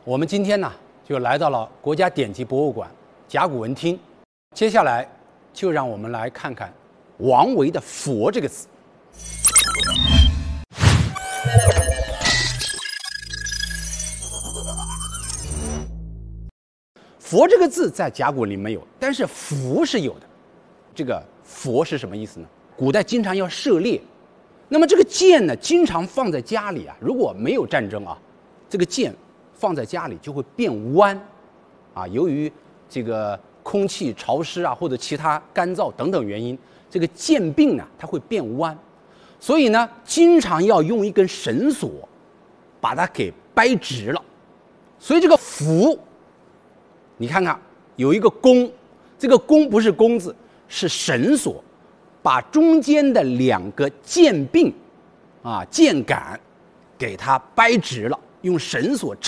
我们今天呢，就来到了国家典籍博物馆甲骨文厅。接下来就让我们来看看王维的“佛”这个字。佛这个字在甲骨文里没有，但是符是有的。这个佛是什么意思呢？古代经常要射猎，那么这个箭呢，经常放在家里啊。如果没有战争啊，这个箭放在家里就会变弯，啊，由于这个空气潮湿啊，或者其他干燥等等原因，这个箭柄呢，它会变弯，所以呢，经常要用一根绳索把它给掰直了。所以这个符，你看看有一个弓，这个弓不是弓字，是绳索，把中间的两个箭柄啊箭杆给它掰直了，用绳索